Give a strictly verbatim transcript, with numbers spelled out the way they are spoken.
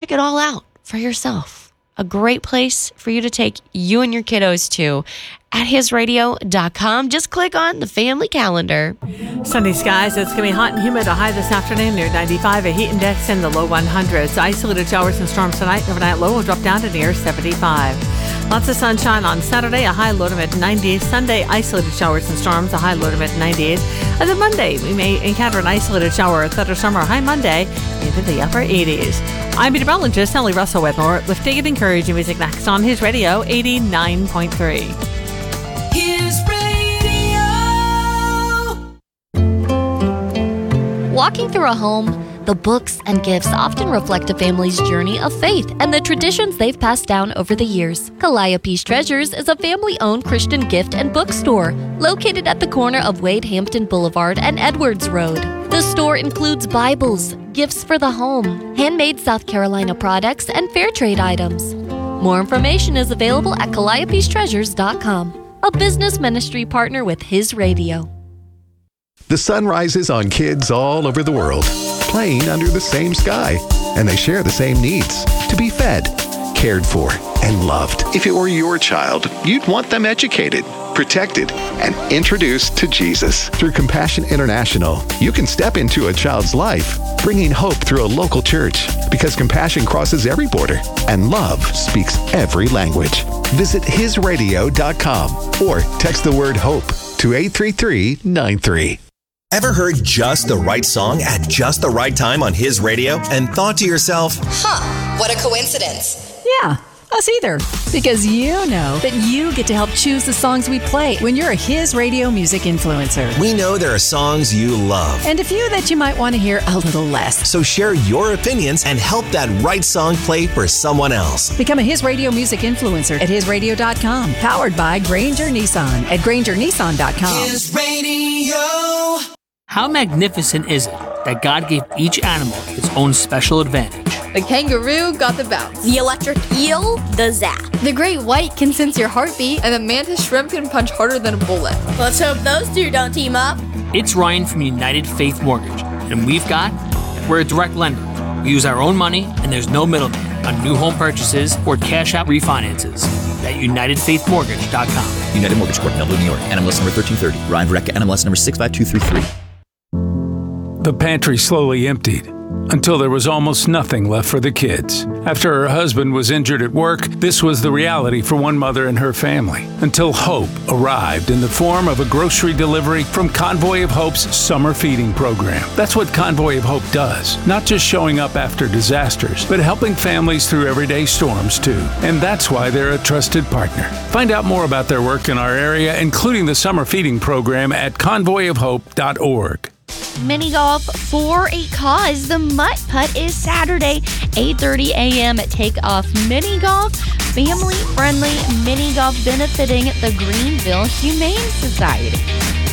check it all out for yourself. A great place for you to take you and your kiddos to at his radio dot com. Just click on the family calendar. Sunny skies. It's going to be hot and humid. A high this afternoon near ninety-five. A heat index in the low hundreds. Isolated showers and storms tonight. Overnight low will drop down to near seventy-five. Lots of sunshine on Saturday. A high low to mid nineties. Sunday, isolated showers and storms. A high low to mid nineties. And then Monday, we may encounter an isolated shower or thunderstorm. High Monday into the upper eighties. I'm meteorologist Ellie Russell with more lifting and encouraging music next on his radio eighty-nine point three. His radio. Walking through a home, the books and gifts often reflect a family's journey of faith and the traditions they've passed down over the years. Calliope's Treasures is a family-owned Christian gift and bookstore located at the corner of Wade Hampton Boulevard and Edwards Road. The store includes Bibles, gifts for the home, handmade South Carolina products, and fair trade items. More information is available at calliopes treasures dot com, a business ministry partner with His Radio. The sun rises on kids all over the world, playing under the same sky, and they share the same needs: to be fed, cared for, and loved. If it were your child, you'd want them educated, protected, and introduced to Jesus. Through Compassion International, you can step into a child's life, bringing hope through a local church, because compassion crosses every border and love speaks every language. Visit his radio dot com or text the word HOPE to eight three three nine three. Ever heard just the right song at just the right time on His Radio and thought to yourself, huh, what a coincidence. Yeah, us either. Because you know that you get to help choose the songs we play when you're a His Radio music influencer. we know there are songs you love. And a few that you might want to hear a little less. So share your opinions and help that right song play for someone else. Become a His Radio music influencer at his radio dot com. Powered by Granger Nissan at granger nissan dot com. His radio. How magnificent is it that God gave each animal its own special advantage? The kangaroo got the bounce. The electric eel, the zap. The great white can sense your heartbeat, and the mantis shrimp can punch harder than a bullet. Let's hope those two don't team up. It's Ryan from United Faith Mortgage, and we've got, we're a direct lender. We use our own money, and there's no middleman on new home purchases or cash out refinances. At united faith mortgage dot com. United Mortgage Corp, Melville, New York. N M L S number thirteen thirty. Ryan Verrecka, N M L S number six five two three three. The pantry slowly emptied until there was almost nothing left for the kids. After her husband was injured at work, this was the reality for one mother and her family, until hope arrived in the form of a grocery delivery from Convoy of Hope's summer feeding program. That's what Convoy of Hope does, not just showing up after disasters, but helping families through everyday storms too. And that's why they're a trusted partner. Find out more about their work in our area, including the summer feeding program, at convoy of hope dot org. Mini golf for a cause. The Mutt Putt is Saturday, eight thirty a.m. at Takeoff Mini Golf. Family-friendly mini golf benefiting the Greenville Humane Society.